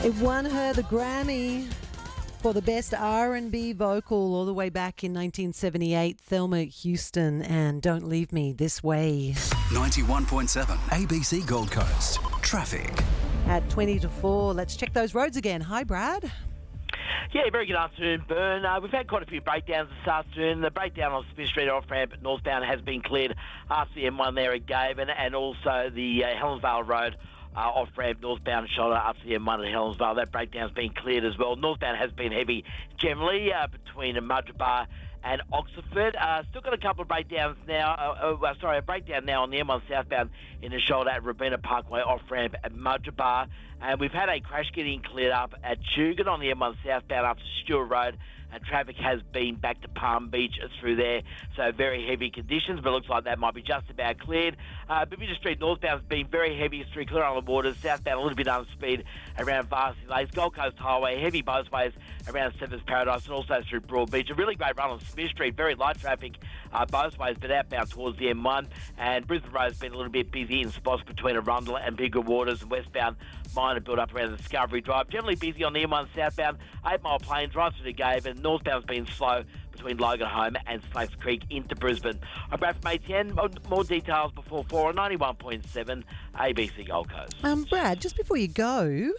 It won her the Grammy for the best R&B vocal all the way back in 1978. Thelma Houston and Don't Leave Me This Way. 91.7 ABC Gold Coast. Traffic. At 20 to 4, let's check those roads again. Hi, Brad. Yeah, very good afternoon, Bern. We've had quite a few breakdowns this afternoon. The breakdown on Smith Street off-ramp at northbound has been cleared after the M1 there at Gaven, and also the Helensvale Road off-ramp northbound shoulder up to the M1 at Helensvale. That breakdown's been cleared as well. Northbound has been heavy generally between Mudgebar and Oxford. Still got a couple of breakdowns now. A breakdown now on the M1 southbound in the shoulder at Robina Parkway off-ramp at Mudgebar. And we've had a crash getting cleared up at Tugun on the M1 southbound up to Stewart Road. And traffic has been back to Palm Beach through there. So very heavy conditions, but it looks like that might be just about cleared. Bermuda Street northbound has been very heavy through Clear Island Waters. Southbound a little bit on speed around Varsity Lakes. Gold Coast Highway, heavy both ways around Seventh Paradise and also through Broad Beach. A really great run on Smith Street. Very light traffic both ways, but outbound towards the M1. And Brisbane Road's been a little bit busy in spots between Arundel and Bigger Waters, and westbound minor build up around the Discovery Drive. Generally busy on the M1 southbound, 8 Mile Plains right through the Gave, and northbound's been slow between Logan Home and Slacks Creek into Brisbane. I'm Brad from ATN. More details before 4 on 91.7 ABC Gold Coast. Brad, just before you go,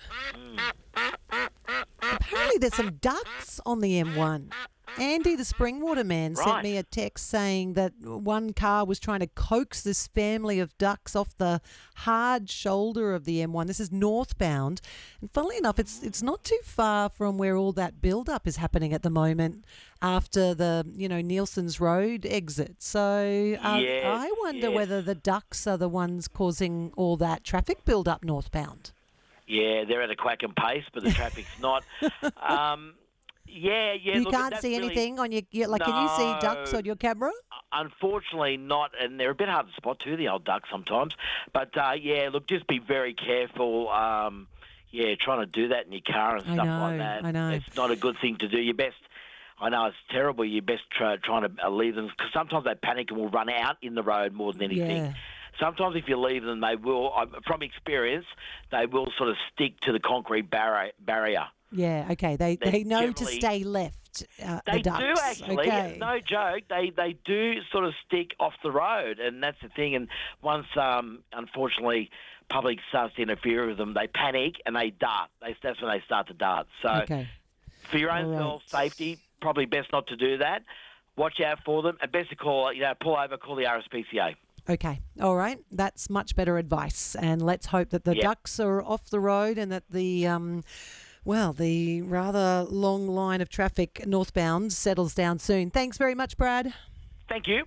apparently there's some ducks on the M1. Andy, the Springwater man, sent me a text saying that one car was trying to coax this family of ducks off the hard shoulder of the M1. This is northbound. And funnily enough, it's not too far from where all that build-up is happening at the moment after the, Nielsen's Road exit. So I wonder whether the ducks are the ones causing all that traffic build-up northbound. Yeah, they're at a quacking pace, but the traffic's not. Yeah. You can't see anything on your no. Can you see ducks on your camera? Unfortunately not, and they're a bit hard to spot too, the old ducks sometimes. But just be very careful. Trying to do that in your car and stuff like that. I know. It's not a good thing to do. Your best. I know it's terrible. You best trying to leave them, because sometimes they panic and will run out in the road more than anything. Yeah. Sometimes if you leave them, they will, from experience, they will sort of stick to the concrete barrier. Yeah, okay. They know to stay left, they the ducks. do, actually. Okay. No joke. They do sort of stick off the road, and that's the thing. And once, unfortunately, public starts to interfere with them, they panic and they dart. That's when they start to dart. So for your own self-safety, probably best not to do that. Watch out for them, and best to pull over, call the RSPCA. Okay. All right. That's much better advice. And let's hope that the ducks are off the road and that the rather long line of traffic northbound settles down soon. Thanks very much, Brad. Thank you.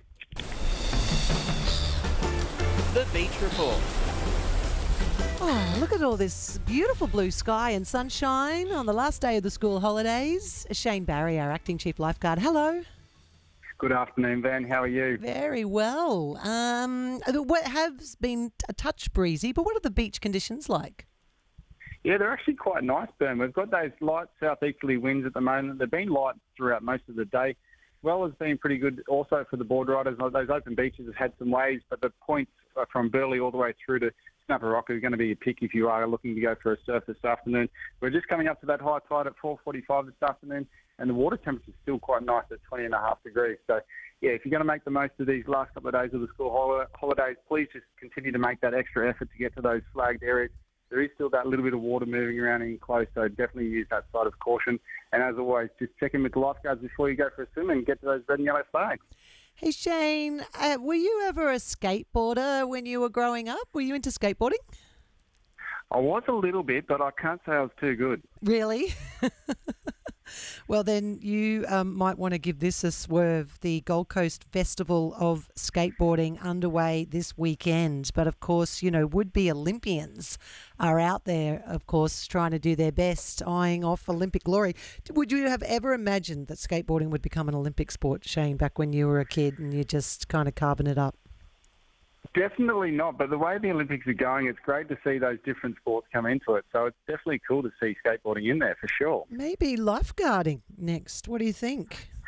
The Beach Report. Oh, look at all this beautiful blue sky and sunshine on the last day of the school holidays. Shane Barry, our Acting Chief Lifeguard. Hello. Good afternoon, Van. How are you? Very well. What has been a touch breezy, but what are the beach conditions like? Yeah, they're actually quite nice, Ben. We've got those light southeasterly winds at the moment. They've been light throughout most of the day. Well has been pretty good also for the board riders. Those open beaches have had some waves, but the points from Burleigh all the way through to Snapper Rock are going to be a pick if you are looking to go for a surf this afternoon. We're just coming up to that high tide at 4:45 this afternoon, and the water temperature is still quite nice at 20.5 degrees. So, yeah, if you're going to make the most of these last couple of days of the school holidays, please just continue to make that extra effort to get to those flagged areas. There is still that little bit of water moving around in close, so definitely use that side of caution. And as always, just check in with the lifeguards before you go for a swim and get to those red and yellow flags. Hey, Shane, were you ever a skateboarder when you were growing up? Were you into skateboarding? I was a little bit, but I can't say I was too good. Really? Well, then you might want to give this a swerve. The Gold Coast Festival of Skateboarding underway this weekend. But, of course, would-be Olympians are out there, of course, trying to do their best, eyeing off Olympic glory. Would you have ever imagined that skateboarding would become an Olympic sport, Shane, back when you were a kid and you're just kind of carving it up? Definitely not, but the way the Olympics are going, it's great to see those different sports come into it. So it's definitely cool to see skateboarding in there for sure. Maybe lifeguarding next. What do you think?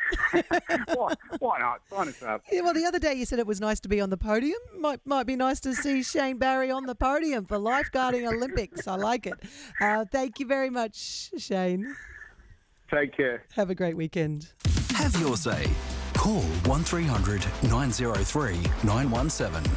Why not? Sign us up. Yeah, well, the other day you said it was nice to be on the podium. Might be nice to see Shane Barry on the podium for Lifeguarding Olympics. I like it. Thank you very much, Shane. Take care. Have a great weekend. Have your say. Call 1300 903 917.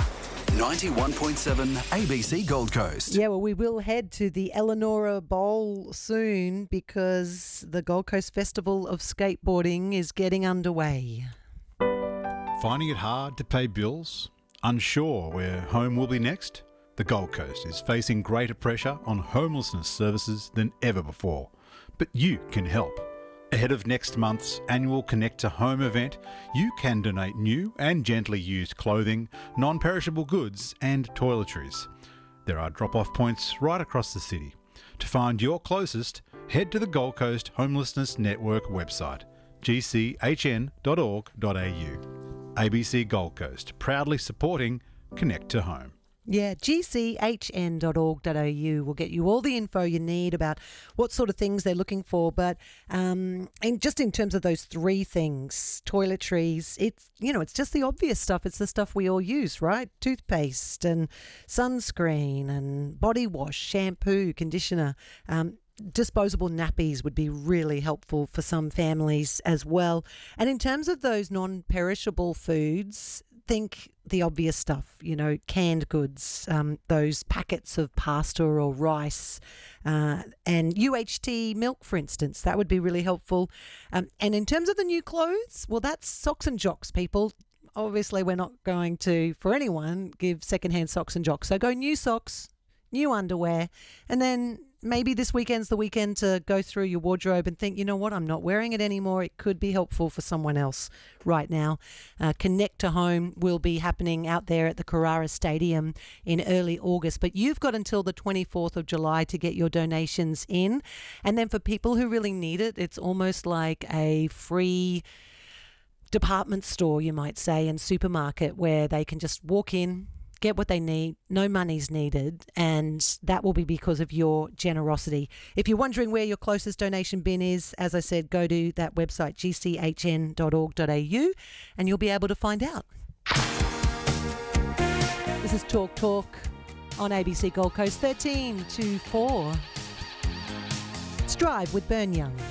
91.7 ABC Gold Coast. Yeah, well, we will head to the Eleanora Bowl soon because the Gold Coast Festival of Skateboarding is getting underway. Finding it hard to pay bills? Unsure where home will be next? The Gold Coast is facing greater pressure on homelessness services than ever before. But you can help. Ahead of next month's annual Connect to Home event, you can donate new and gently used clothing, non-perishable goods and toiletries. There are drop-off points right across the city. To find your closest, head to the Gold Coast Homelessness Network website, gchn.org.au. ABC Gold Coast, proudly supporting Connect to Home. Yeah, gchn.org.au will get you all the info you need about what sort of things they're looking for. But and just in terms of those three things, toiletries, it's just the obvious stuff. It's the stuff we all use, right? Toothpaste and sunscreen and body wash, shampoo, conditioner. Disposable nappies would be really helpful for some families as well. And in terms of those non-perishable foods, think the obvious stuff, canned goods, those packets of pasta or rice, and UHT milk, for instance. That would be really helpful. And in terms of the new clothes, well, that's socks and jocks, people. Obviously, we're not going to, for anyone, give secondhand socks and jocks. So go new socks, new underwear, and then maybe this weekend's the weekend to go through your wardrobe and think, you know what, I'm not wearing it anymore. It could be helpful for someone else right now. Connect to Home will be happening out there at the Carrara Stadium in early August, but you've got until the 24th of July to get your donations in. And then for people who really need it, it's almost like a free department store, you might say, and supermarket where they can just walk in, get what they need, no money's needed, and that will be because of your generosity. If you're wondering where your closest donation bin is, as I said, go to that website, gchn.org.au, and you'll be able to find out. This is Talk on ABC Gold Coast, 13 to 4. It's Drive with Bern Young.